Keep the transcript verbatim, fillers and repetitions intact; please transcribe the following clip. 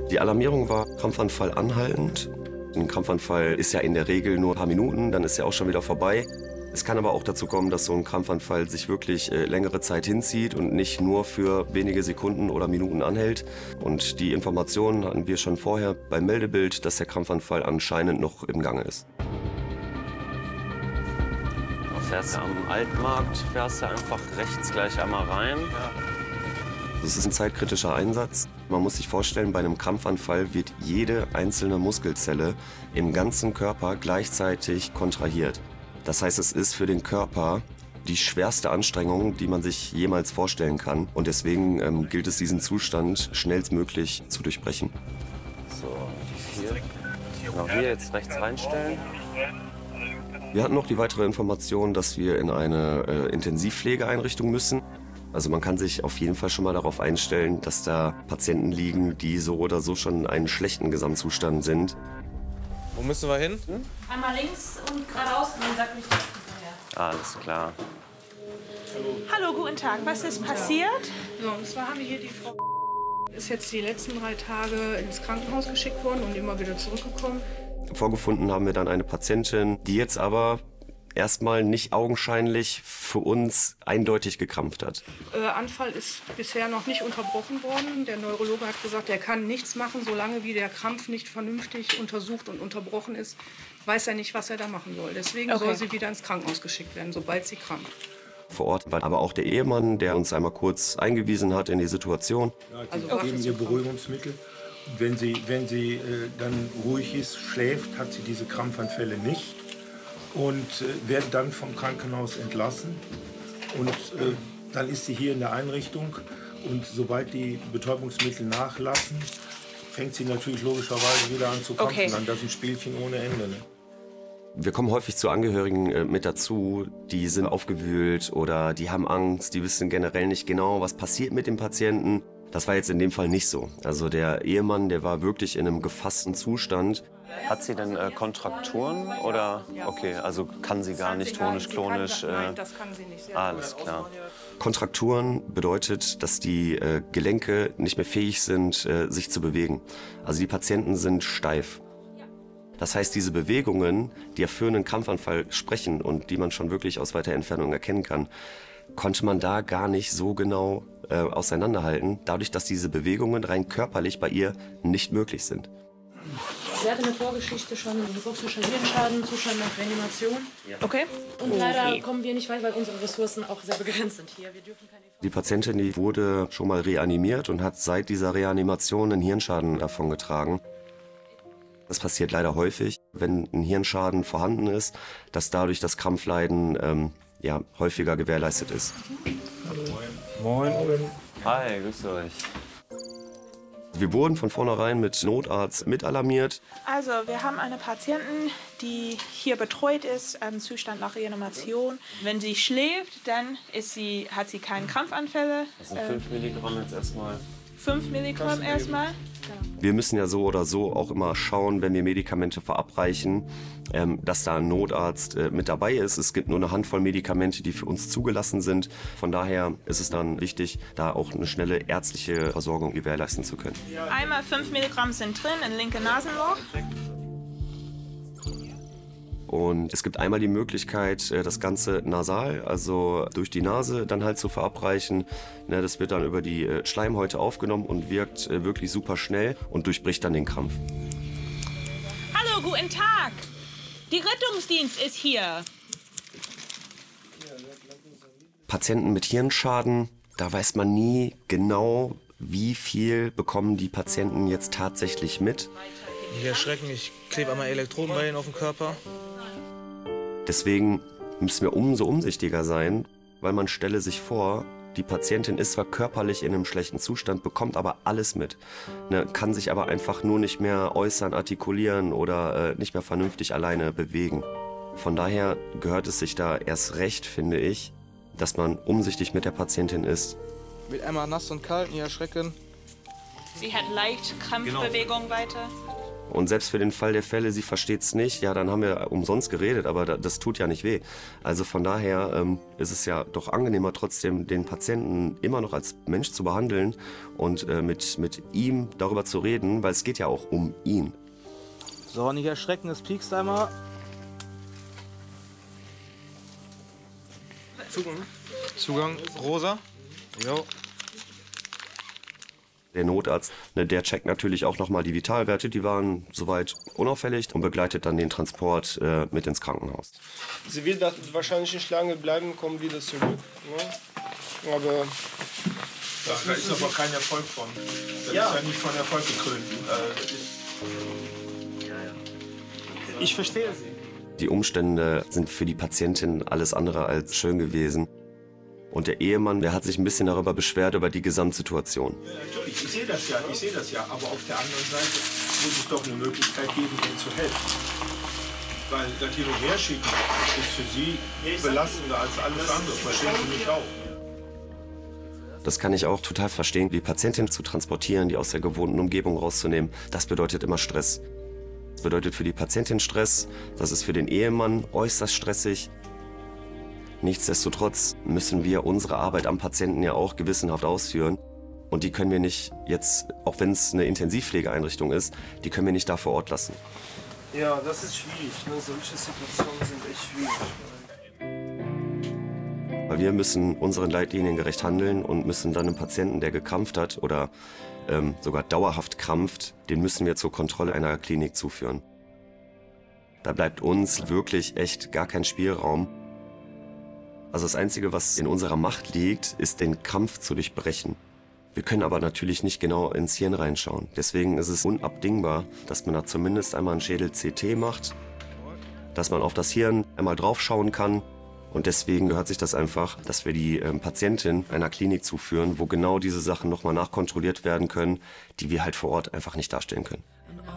Die Alarmierung war Krampfanfall anhaltend. Ein Krampfanfall ist ja in der Regel nur ein paar Minuten, dann ist er auch schon wieder vorbei. Es kann aber auch dazu kommen, dass so ein Krampfanfall sich wirklich äh, längere Zeit hinzieht und nicht nur für wenige Sekunden oder Minuten anhält. Und die Informationen hatten wir schon vorher beim Meldebild, dass der Krampfanfall anscheinend noch im Gange ist. Du fährst am Altmarkt, fährst du einfach rechts gleich einmal rein. Ja. Das ist ein zeitkritischer Einsatz. Man muss sich vorstellen, bei einem Krampfanfall wird jede einzelne Muskelzelle im ganzen Körper gleichzeitig kontrahiert. Das heißt, es ist für den Körper die schwerste Anstrengung, die man sich jemals vorstellen kann. Und deswegen ähm, gilt es, diesen Zustand schnellstmöglich zu durchbrechen. So, hier. Genau, hier jetzt rechts reinstellen. Wir hatten noch die weitere Information, dass wir in eine äh, Intensivpflegeeinrichtung müssen. Also man kann sich auf jeden Fall schon mal darauf einstellen, dass da Patienten liegen, die so oder so schon in einem schlechten Gesamtzustand sind. Wo müssen wir hin? Hm? Einmal links und geradeaus und dann sag mich hinterher. Alles klar. Hallo, guten Tag. Was ist passiert? So, und zwar haben wir hier die Frau ist jetzt die letzten drei Tage ins Krankenhaus geschickt worden und immer wieder zurückgekommen. Vorgefunden haben wir dann eine Patientin, die jetzt aber erstmal nicht augenscheinlich für uns eindeutig gekrampft hat. Äh, Anfall ist bisher noch nicht unterbrochen worden. Der Neurologe hat gesagt, er kann nichts machen, solange wie der Krampf nicht vernünftig untersucht und unterbrochen ist, weiß er nicht, was er da machen soll. Deswegen Okay. soll sie wieder ins Krankenhaus geschickt werden, sobald sie krampft. Vor Ort war aber auch der Ehemann, der uns einmal kurz eingewiesen hat in die Situation. Ja, die Also geben ihr Beruhigungsmittel. Und wenn sie, wenn sie äh, dann ruhig ist, schläft, hat sie diese Krampfanfälle nicht. Und äh, werden dann vom Krankenhaus entlassen. Und äh, dann ist sie hier in der Einrichtung. Und sobald die Betäubungsmittel nachlassen, fängt sie natürlich logischerweise wieder an zu krampfen. Okay. Dann das ist ein Spielchen ohne Ende. Ne? Wir kommen häufig zu Angehörigen äh, mit dazu, die sind aufgewühlt oder die haben Angst, die wissen generell nicht genau, was passiert mit dem Patienten. Das war jetzt in dem Fall nicht so. Also der Ehemann, der war wirklich in einem gefassten Zustand. Hat sie denn äh, Kontrakturen oder? Okay, also kann sie gar nicht tonisch-klonisch. Äh, Nein, das kann sie nicht. Sie hat alles klar. Kontrakturen bedeutet, dass die äh, Gelenke nicht mehr fähig sind, äh, sich zu bewegen. Also die Patienten sind steif. Das heißt, diese Bewegungen, die ja für einen Krampfanfall sprechen und die man schon wirklich aus weiter Entfernung erkennen kann, konnte man da gar nicht so genau äh, auseinanderhalten, dadurch, dass diese Bewegungen rein körperlich bei ihr nicht möglich sind. Sie hatte eine Vorgeschichte schon, hypoxischer Hirnschaden, Zustand nach Reanimation. Okay. Und leider kommen wir nicht weit, weil unsere Ressourcen auch sehr begrenzt sind hier. Wir dürfen keine Die Patientin, die wurde schon mal reanimiert und hat seit dieser Reanimation einen Hirnschaden davongetragen. Das passiert leider häufig, wenn ein Hirnschaden vorhanden ist, dass dadurch das Krampfleiden ähm, ja, häufiger gewährleistet ist. Moin. Hi, grüß euch. Wir wurden von vornherein mit Notarzt mitalarmiert. Also, wir haben eine Patientin, die hier betreut ist, im Zustand nach Reanimation. Wenn sie schläft, dann ist sie, hat sie keine Krampfanfälle. Das sind fünf Milligramm jetzt erstmal. fünf Milligramm erstmal. Wir müssen ja so oder so auch immer schauen, wenn wir Medikamente verabreichen, ähm, dass da ein Notarzt äh, mit dabei ist. Es gibt nur eine Handvoll Medikamente, die für uns zugelassen sind. Von daher ist es dann wichtig, da auch eine schnelle ärztliche Versorgung gewährleisten zu können. Einmal fünf Milligramm sind drin, in linke Nasenloch. Und es gibt einmal die Möglichkeit, äh, das Ganze nasal, also durch die Nase dann halt zu verabreichen. Ne, das wird dann über die äh, Schleimhäute aufgenommen und wirkt äh, wirklich super schnell und durchbricht dann den Krampf. Hallo, guten Tag. Die Rettungsdienst ist hier. Patienten mit Hirnschaden, da weiß man nie genau, wie viel bekommen die Patienten jetzt tatsächlich mit. Nicht erschrecken, ich klebe einmal Elektroden bei ihnen auf den Körper. Deswegen müssen wir umso umsichtiger sein, weil man stelle sich vor, die Patientin ist zwar körperlich in einem schlechten Zustand, bekommt aber alles mit, ne, kann sich aber einfach nur nicht mehr äußern, artikulieren oder äh, nicht mehr vernünftig alleine bewegen. Von daher gehört es sich da erst recht, finde ich, dass man umsichtig mit der Patientin ist. Wird einmal nass und kalt, nicht erschrecken. Sie hat leicht Krampfbewegung weiter. Und selbst für den Fall der Fälle, sie versteht es nicht, ja, dann haben wir umsonst geredet, aber das tut ja nicht weh. Also von daher ähm, ist es ja doch angenehmer, trotzdem den Patienten immer noch als Mensch zu behandeln und äh, mit, mit ihm darüber zu reden, weil es geht ja auch um ihn. So, nicht erschrecken, es piekst einmal. Zugang. Zugang, rosa. Jo. Der Notarzt, ne, der checkt natürlich auch nochmal die Vitalwerte, die waren soweit unauffällig und begleitet dann den Transport äh, mit ins Krankenhaus. Sie will da wahrscheinlich nicht lange bleiben, kommt wieder zurück. Ne? Aber das da ist aber kein Erfolg von. Das ja. ist ja nicht von Erfolg gekrönt. Äh, ich verstehe Sie. Die Umstände sind für die Patientin alles andere als schön gewesen. Und der Ehemann, der hat sich ein bisschen darüber beschwert, über die Gesamtsituation. Ja, natürlich, ich sehe das ja, ich sehe das ja. Aber auf der anderen Seite muss es doch eine Möglichkeit geben, ihnen zu helfen. Weil das Hin- und Herschicken ist für Sie belastender als alles andere. Verstehen Sie mich auch? Das kann ich auch total verstehen. Die Patientin zu transportieren, die aus der gewohnten Umgebung rauszunehmen, das bedeutet immer Stress. Das bedeutet für die Patientin Stress, das ist für den Ehemann äußerst stressig. Nichtsdestotrotz müssen wir unsere Arbeit am Patienten ja auch gewissenhaft ausführen. Und die können wir nicht jetzt, auch wenn es eine Intensivpflegeeinrichtung ist, die können wir nicht da vor Ort lassen. Ja, das ist schwierig. Ne? Solche Situationen sind echt schwierig. Weil wir müssen unseren Leitlinien gerecht handeln und müssen dann einem Patienten, der gekrampft hat oder ähm, sogar dauerhaft krampft, den müssen wir zur Kontrolle einer Klinik zuführen. Da bleibt uns wirklich echt gar kein Spielraum. Also das Einzige, was in unserer Macht liegt, ist, den Krampf zu durchbrechen. Wir können aber natürlich nicht genau ins Hirn reinschauen. Deswegen ist es unabdingbar, dass man da zumindest einmal einen Schädel-C T macht, dass man auf das Hirn einmal draufschauen kann. Und deswegen gehört sich das einfach, dass wir die ähm, Patientin einer Klinik zuführen, wo genau diese Sachen nochmal nachkontrolliert werden können, die wir halt vor Ort einfach nicht darstellen können.